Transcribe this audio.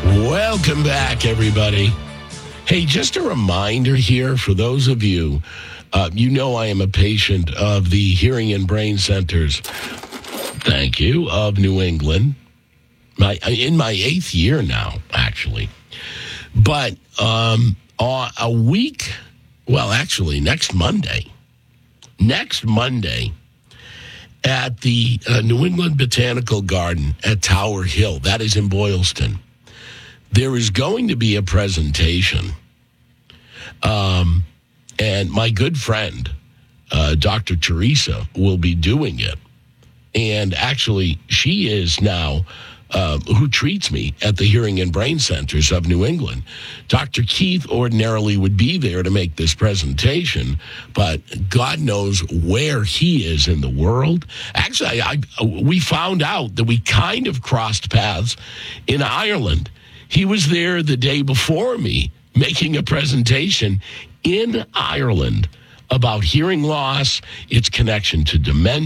Welcome back, everybody. Hey, just a reminder here for those of you, you know I am a patient of the Hearing and Brain Centers, thank you, of New England. In my 8th year now, actually. But a week, well, actually, next Monday, at the New England Botanical Garden at Tower Hill, that is in Boylston, there is going to be a presentation. And my good friend, Dr. Teresa, will be doing it. And actually, she is now who treats me at the Hearing and Brain Centers of New England. Dr. Keith ordinarily would be there to make this presentation, but God knows where he is in the world. Actually, we found out that we kind of crossed paths in Ireland. He was there the day before me making a presentation in Ireland about hearing loss, its connection to dementia.